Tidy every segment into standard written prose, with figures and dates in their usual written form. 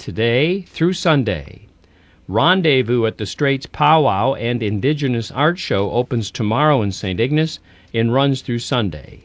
today through Sunday. Rendezvous at the Straits Powwow and Indigenous Art Show opens tomorrow in St. Ignace and runs through Sunday.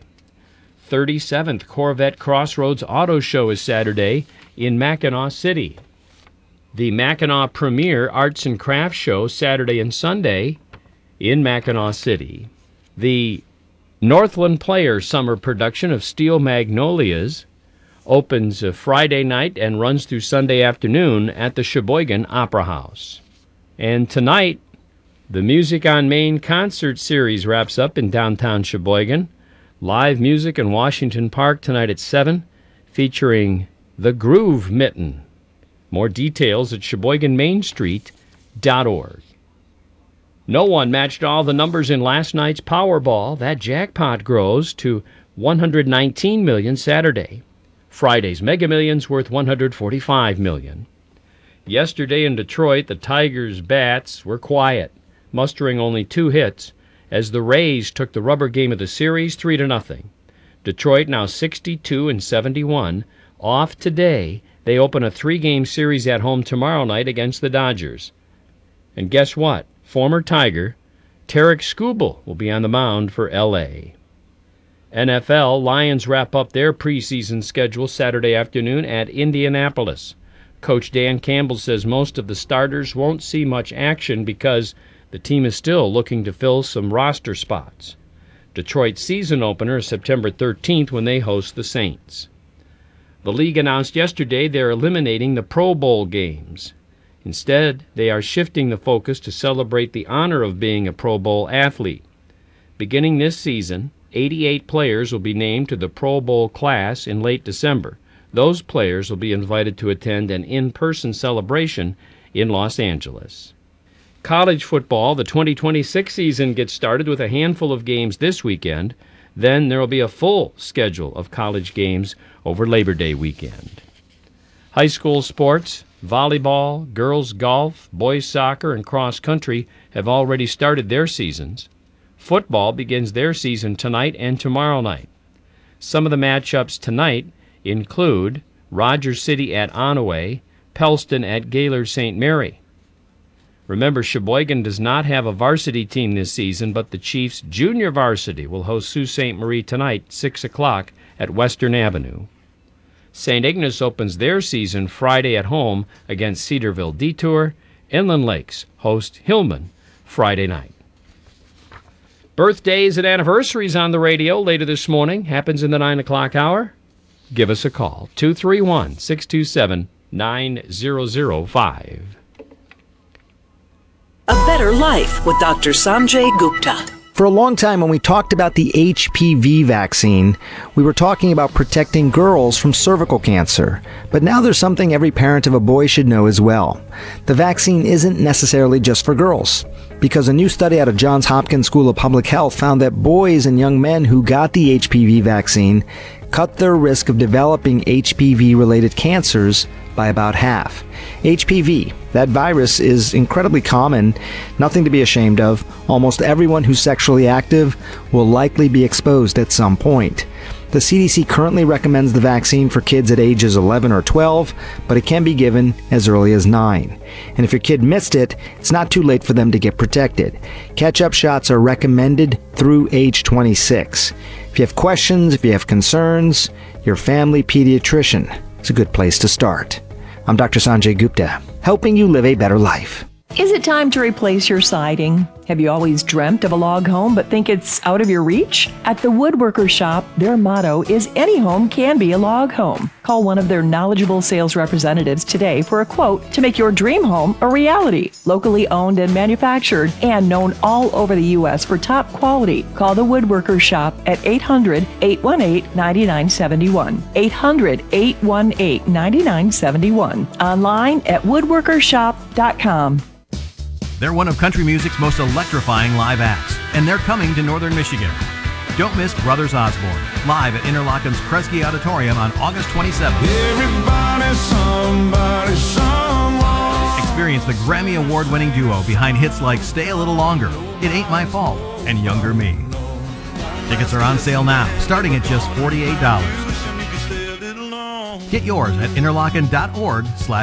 37th Corvette Crossroads Auto Show is Saturday in Mackinac City. The Mackinac Premier Arts and Crafts Show Saturday and Sunday in Mackinac City. The Northland Players summer production of Steel Magnolias opens Friday night and runs through Sunday afternoon at the Sheboygan Opera House. And tonight, the Music on Main concert series wraps up in downtown Sheboygan. Live music in Washington Park tonight at 7, featuring the Groove Mitten. More details at SheboyganMainStreet.org. No one matched all the numbers in last night's Powerball. That jackpot grows to $119 million Saturday. Friday's Mega Millions worth $145 million. Yesterday in Detroit, the Tigers' bats were quiet, mustering only 2 hits, as the Rays took the rubber game of the series 3-0. Detroit now 62-71. Off today, they open a 3-game series at home tomorrow night against the Dodgers. And guess what? Former Tiger Tarek Skubal will be on the mound for L.A. NFL, Lions wrap up their preseason schedule Saturday afternoon at Indianapolis. Coach Dan Campbell says most of the starters won't see much action because the team is still looking to fill some roster spots. Detroit's season opener is September 13th when they host the Saints. The league announced yesterday they're eliminating the Pro Bowl games. Instead, they are shifting the focus to celebrate the honor of being a Pro Bowl athlete. Beginning this season, 88 players will be named to the Pro Bowl class in late December. Those players will be invited to attend an in-person celebration in Los Angeles. College football, the 2026 season gets started with a handful of games this weekend. Then there will be a full schedule of college games over Labor Day weekend. High school sports, volleyball, girls golf, boys soccer, and cross country have already started their seasons. Football begins their season tonight and tomorrow night. Some of the matchups tonight include Rogers City at Onaway, Pellston at Gaylord St. Mary. Remember, Sheboygan does not have a varsity team this season, but the Chiefs' junior varsity will host Sault Ste. Marie tonight, 6 o'clock, at Western Avenue. St. Ignace opens their season Friday at home against Cedarville Detour. Inland Lakes host Hillman Friday night. Birthdays and anniversaries on the radio later this morning. Happens in the 9 o'clock hour. Give us a call, 231-627-9005. A Better Life with Dr. Sanjay Gupta. For a long time, when we talked about the HPV vaccine, we were talking about protecting girls from cervical cancer. But now there's something every parent of a boy should know as well. The vaccine isn't necessarily just for girls, because a new study out of Johns Hopkins School of Public Health found that boys and young men who got the HPV vaccine cut their risk of developing HPV-related cancers by about half. HPV, that virus, is incredibly common, nothing to be ashamed of. Almost everyone who's sexually active will likely be exposed at some point. The CDC currently recommends the vaccine for kids at ages 11 or 12, but it can be given as early as 9. And if your kid missed it, it's not too late for them to get protected. Catch-up shots are recommended through age 26. If you have questions, if you have concerns, your family pediatrician is a good place to start. I'm Dr. Sanjay Gupta, helping you live a better life. Is it time to replace your siding? Have you always dreamt of a log home but think it's out of your reach? At the Woodworker Shop, their motto is any home can be a log home. Call one of their knowledgeable sales representatives today for a quote to make your dream home a reality. Locally owned and manufactured and known all over the U.S. for top quality. Call the Woodworker Shop at 800-818-9971. 800-818-9971. Online at woodworkershop.com. They're one of country music's most electrifying live acts, and they're coming to Northern Michigan. Don't miss Brothers Osborne, live at Interlochen's Kresge Auditorium on August 27th. Everybody, somebody, someone. Experience the Grammy Award-winning duo behind hits like Stay a Little Longer, It Ain't My Fault, and Younger Me. Tickets are on sale now, starting at just $48. Get yours at interlochen.org/